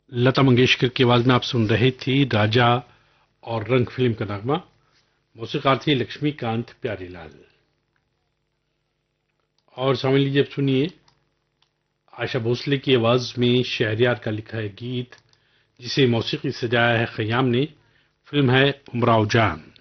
लता मंगेशकर की आवाज में आप सुन रहे थे राजा और रंग फिल्म का नगमा। मौसीकार थे लक्ष्मीकांत प्यारीलाल। और समझ लीजिए, अब सुनिए आशा भोसले की आवाज में शहरयार का लिखा है गीत, जिसे मौसीकी सजाया है खयाम ने। फिल्म है उमराव जान।